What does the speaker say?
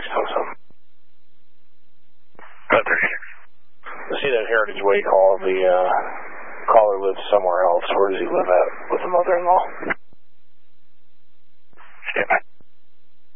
text him something. Got 36. I see that Heritage Way call. The caller lives somewhere else. Where does he live at? With the mother-in-law?